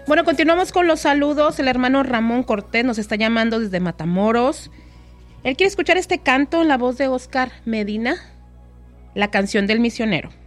Bueno, continuamos con los saludos. El hermano Ramón Cortés nos está llamando desde Matamoros. Él quiere escuchar este canto en la voz de Oscar Medina, La canción del misionero.